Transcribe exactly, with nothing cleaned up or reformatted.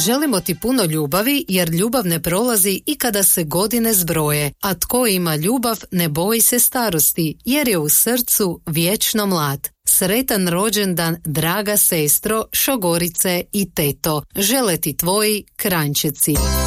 Želimo ti puno ljubavi jer ljubav ne prolazi i kada se godine zbroje, a tko ima ljubav ne boji se starosti jer je u srcu vječno mlad. Sretan rođendan, draga sestro, šogorice i teto. Žele ti tvoji Kranjčeci.